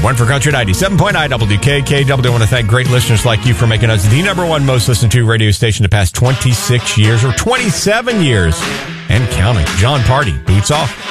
One for Country 97.9 WKKW. I want to thank great listeners like you for making us the number one most listened to radio station the past 26 years or 27 years and counting. John Party, boots off.